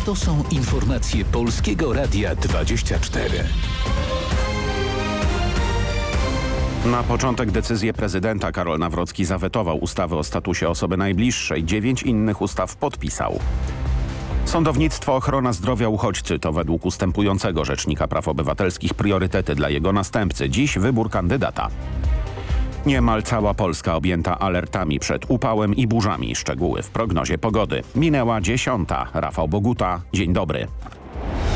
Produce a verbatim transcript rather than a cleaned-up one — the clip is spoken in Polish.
To są informacje Polskiego Radia dwadzieścia cztery. Na początek decyzję prezydenta. Karol Nawrocki zawetował ustawę o statusie osoby najbliższej. Dziewięć innych ustaw podpisał. Sądownictwo, ochrona zdrowia uchodźcy to według ustępującego Rzecznika Praw Obywatelskich priorytety dla jego następcy. Dziś wybór kandydata. Niemal cała Polska objęta alertami przed upałem i burzami. Szczegóły w prognozie pogody. Minęła dziesiąta. Rafał Boguta. Dzień dobry.